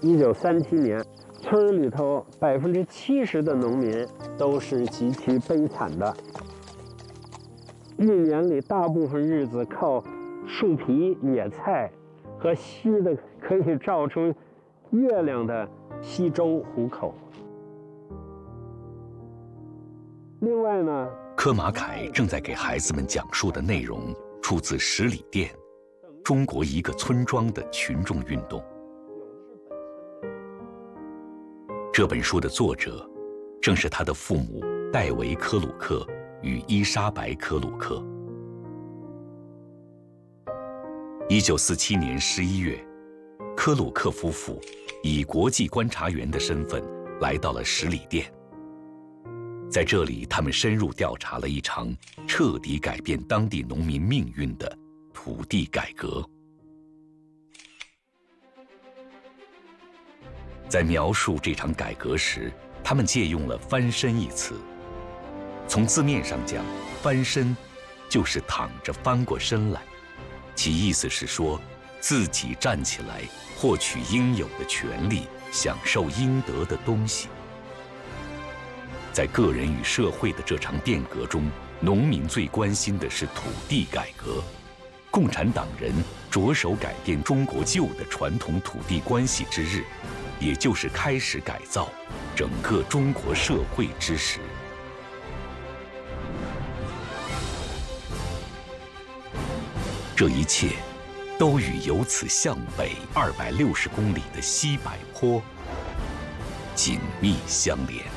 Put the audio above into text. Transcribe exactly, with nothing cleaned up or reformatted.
一九三七年，村里头百分之七十的农民都是极其悲惨的，一年里大部分日子靠树皮、野菜和稀的可以照出月亮的稀粥糊口。另外呢， 柯马凯正在给孩子们讲述的内容出自十里店，中国一个村庄的群众运动。这本书的作者正是他的父母戴维·科鲁克与伊莎白·科鲁克。一九四七年十一月，科鲁克夫妇以国际观察员的身份来到了十里店。在这里，他们深入调查了一场彻底改变当地农民命运的土地改革。在描述这场改革时，他们借用了“翻身”一词。从字面上讲，翻身就是躺着翻过身来，其意思是说自己站起来，获取应有的权利，享受应得的东西。在个人与社会的这场变革中，农民最关心的是土地改革。共产党人着手改变中国旧的传统土地关系之日，也就是开始改造整个中国社会之时。这一切都与由此向北二百六十公里的西柏坡紧密相连。